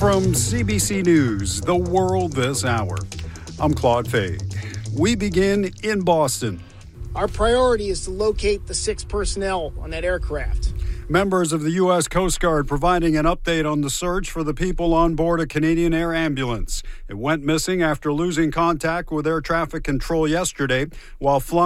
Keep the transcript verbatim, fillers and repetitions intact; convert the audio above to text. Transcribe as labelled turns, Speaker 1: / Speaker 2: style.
Speaker 1: From C B C News, The World This Hour, I'm Claude Fag. We begin in Boston.
Speaker 2: Our priority is to locate the six personnel on that aircraft.
Speaker 1: Members of the U S Coast Guard providing an update on the search for the people on board a Canadian Air ambulance. It went missing after losing contact with air traffic control yesterday while flying